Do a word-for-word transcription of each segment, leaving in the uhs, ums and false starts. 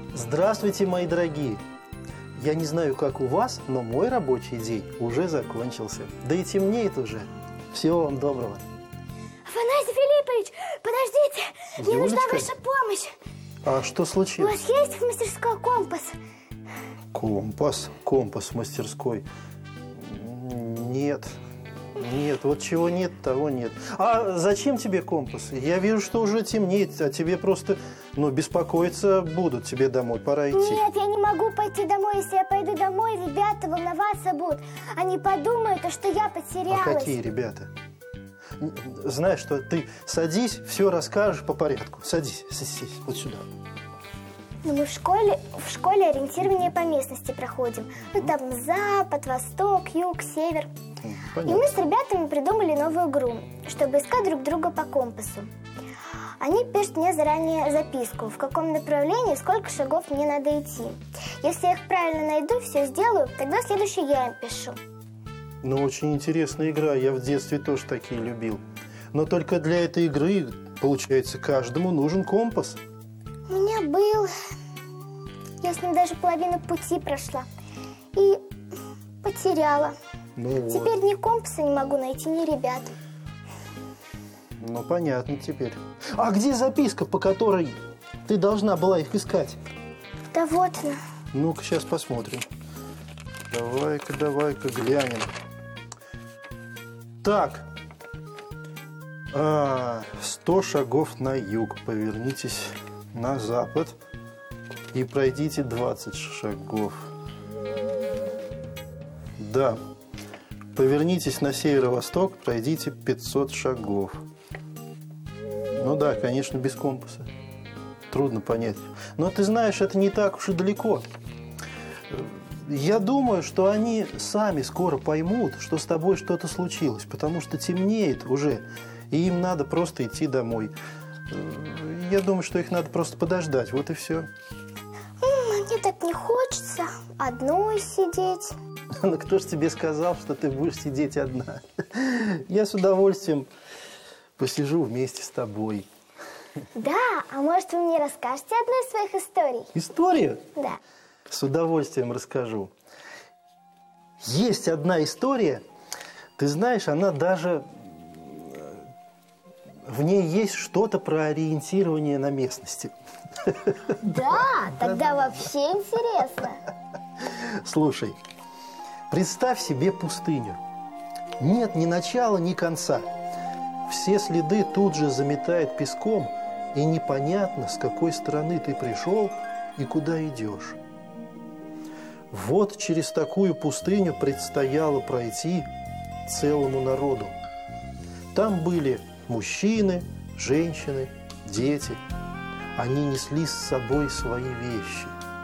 Здравствуйте, мои дорогие! Я не знаю, как у вас, но мой рабочий день уже закончился. Да и темнеет уже. Всего вам доброго. Афанасий Филиппович, подождите! Мне Юлечка? нужна ваша помощь. А что У случилось? вас есть в мастерской компас? Компас? Компас в мастерской? Нет. Нет, вот чего нет, того нет. А зачем тебе компас? Я вижу, что уже темнеет, а тебе просто, ну, беспокоиться будут. Тебе домой пора идти. Нет, я не могу пойти домой. Если я пойду домой, ребята волноваться будут. Они подумают, что я потерялась. А какие ребята? Знаешь что, ты садись, все расскажешь по порядку. Садись, садись, вот сюда. Ну, мы в школе, в школе ориентирование по местности проходим. Ну, там запад, восток, юг, север. Понятно. И мы с ребятами придумали новую игру, чтобы искать друг друга по компасу. Они пишут мне заранее записку, в каком направлении, сколько шагов мне надо идти. Если я их правильно найду, все сделаю, тогда следующий я им пишу. Ну, очень интересная игра. Я в детстве тоже такие любил. Но только для этой игры, получается, каждому нужен компас. У меня был... Я с ним даже половину пути прошла. И потеряла. Ну вот. Теперь ни компаса не могу найти, ни ребят. Ну, понятно теперь. А где записка, по которой ты должна была их искать? Да вот она. Ну-ка, сейчас посмотрим. Давай-ка, давай-ка глянем. Так. А, сто шагов на юг. Повернитесь на запад и пройдите двадцать шагов. Да. Повернитесь на северо-восток, пройдите пятьсот шагов. Ну да, конечно, без компаса. Трудно понять. Но ты знаешь, это не так уж и далеко. Я думаю, что они сами скоро поймут, что с тобой что-то случилось, потому что темнеет уже, и им надо просто идти домой. Я думаю, что их надо просто подождать, вот и все. Мне так не хочется одной сидеть. Ну кто ж тебе сказал, что ты будешь сидеть одна? Я с удовольствием посижу вместе с тобой. Да, а может вы мне расскажете одну из своих историй? Историю? Да. С удовольствием расскажу. Есть одна история, ты знаешь, она даже... В ней есть что-то про ориентирование на местности. Да, тогда вообще интересно. Слушай, представь себе пустыню. Нет ни начала, ни конца. Все следы тут же заметает песком, и непонятно, с какой стороны ты пришел и куда идешь. Вот через такую пустыню предстояло пройти целому народу. Там были мужчины, женщины, дети. Они несли с собой свои вещи.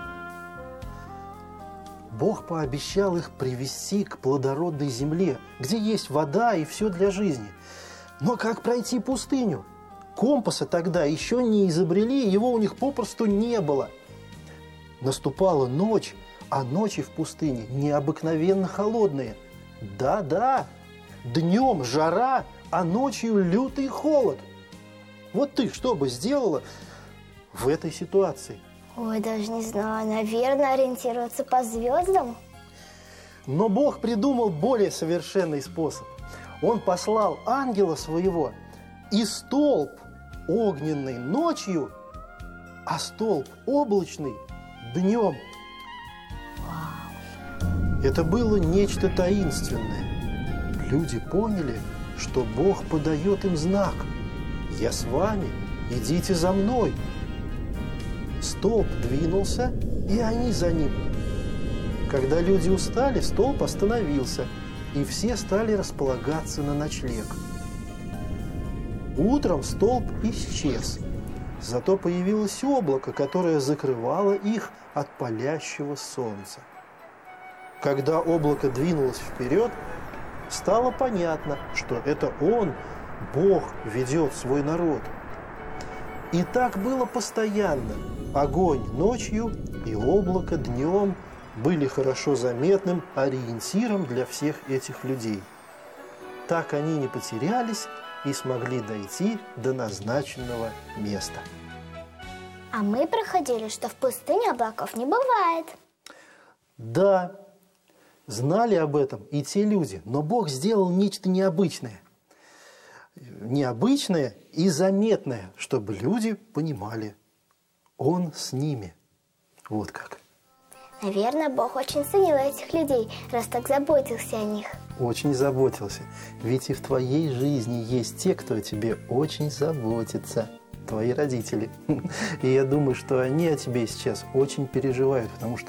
Бог пообещал их привести к плодородной земле, где есть вода и все для жизни. Но как пройти пустыню? Компаса тогда еще не изобрели, его у них попросту не было. Наступала ночь, а ночи в пустыне необыкновенно холодные. Да-да, днем жара, а ночью лютый холод. Вот ты что бы сделала в этой ситуации? Ой, даже не знаю, наверное, ориентироваться по звездам. Но Бог придумал более совершенный способ. Он послал ангела своего, и столб огненный ночью, а столб облачный днем. Это было нечто таинственное. Люди поняли, что Бог подает им знак. «Я с вами, идите за мной». Столб двинулся, и они за ним. Когда люди устали, столб остановился, и все стали располагаться на ночлег. Утром столб исчез, зато появилось облако, которое закрывало их от палящего солнца. Когда облако двинулось вперед, стало понятно, что это Он, Бог, ведет свой народ. И так было постоянно. Огонь ночью и облако днем были хорошо заметным ориентиром для всех этих людей. Так они не потерялись и смогли дойти до назначенного места. А мы проходили, что в пустыне облаков не бывает. Да, знали об этом и те люди, но Бог сделал нечто необычное. Необычное и заметное, чтобы люди понимали. Он с ними. Вот как. Наверное, Бог очень ценил этих людей, раз так заботился о них. Очень заботился. Ведь и в твоей жизни есть те, кто о тебе очень заботится. Твои родители. И я думаю, что они о тебе сейчас очень переживают, потому что